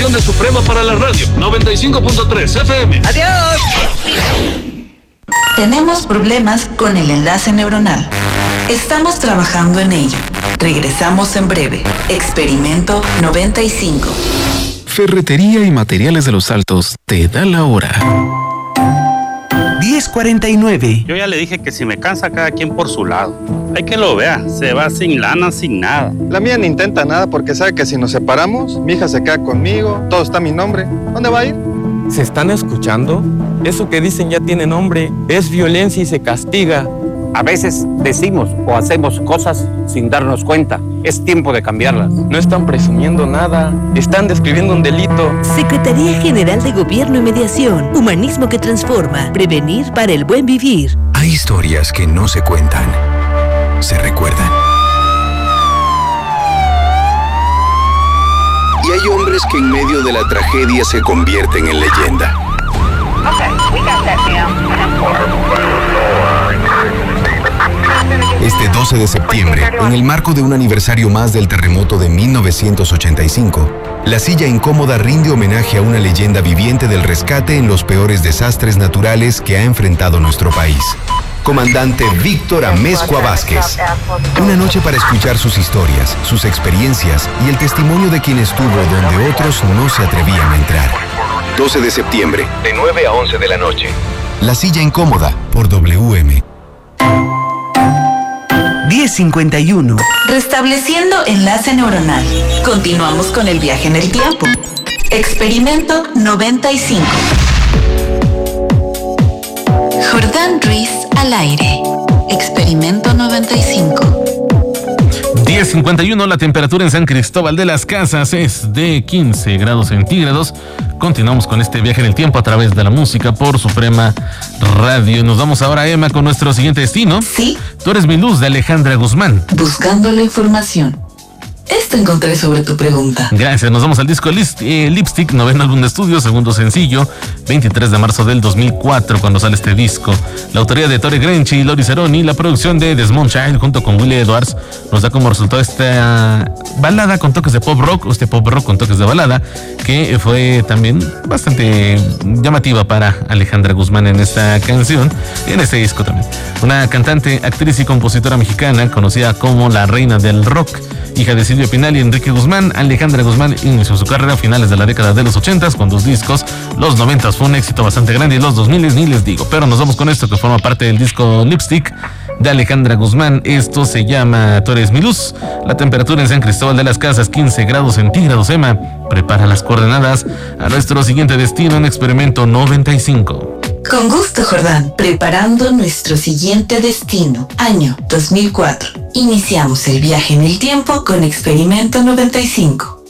estación de Suprema para la radio, 95.3 FM. ¡Adiós! Tenemos problemas con el enlace neuronal. Estamos trabajando en ello. Regresamos en breve. Experimento 95. Ferretería y Materiales de los Altos te da la hora. 10:49. Yo ya le dije que si me cansa, cada quien por su lado. Hay que lo vea, se va sin lana, sin nada. La mía ni intenta nada porque sabe que si nos separamos, mi hija se queda conmigo, todo está a mi nombre. ¿Dónde va a ir? ¿Se están escuchando? Eso que dicen ya tiene nombre. Es violencia y se castiga. A veces decimos o hacemos cosas sin darnos cuenta. Es tiempo de cambiarlas. No están presumiendo nada. Están describiendo un delito. Secretaría General de Gobierno y Mediación. Humanismo que transforma. Prevenir para el buen vivir. Hay historias que no se cuentan. Se recuerdan. Y hay hombres que en medio de la tragedia se convierten en leyenda. Este 12 de septiembre, en el marco de un aniversario más del terremoto de 1985, La Silla Incómoda rinde homenaje a una leyenda viviente del rescate en los peores desastres naturales que ha enfrentado nuestro país. Comandante Víctor Amezcua Vázquez. Una noche para escuchar sus historias, sus experiencias y el testimonio de quien estuvo donde otros no se atrevían a entrar. 12 de septiembre, de 9 a 11 de la noche. La Silla Incómoda, por WM. 10:51. Restableciendo enlace neuronal. Continuamos con el viaje en el tiempo. Experimento 95. Jordán Ruiz al aire. Experimento 95. 10:51, la temperatura en San Cristóbal de las Casas es de 15 grados centígrados. Continuamos con este viaje en el tiempo a través de la música por Suprema Radio. Nos vamos ahora, Emma, con nuestro siguiente destino. Sí. Tú eres mi luz, de Alejandra Guzmán. Buscando la información. Esto encontré sobre tu pregunta. Gracias, nos vamos al disco Lipstick, noveno álbum de estudio, segundo sencillo, 23 de marzo del 2004, cuando sale este disco. La autoría de Tore Grenchi y Lori Ceroni, la producción de Desmond Child junto con Willie Edwards, nos da como resultado esta balada con toques de pop rock, o este pop rock con toques de balada, que fue también bastante llamativa para Alejandra Guzmán en esta canción y en este disco también. Una cantante, actriz y compositora mexicana, conocida como la reina del rock, hija de Silvia Pinal y Enrique Guzmán. Alejandra Guzmán inició su carrera a finales de la década de los 80s con 2 discos. Los 90s fue un éxito bastante grande y los 2000s ni les digo. Pero nos vamos con esto que forma parte del disco Lipstick de Alejandra Guzmán. Esto se llama Tú eres mi luz. La temperatura en San Cristóbal de las Casas, 15 grados centígrados. Emma, prepara las coordenadas a nuestro siguiente destino en Experimento 95. Con gusto, Jordán. Preparando nuestro siguiente destino. Año 2004. Iniciamos el viaje en el tiempo con Experimento 95.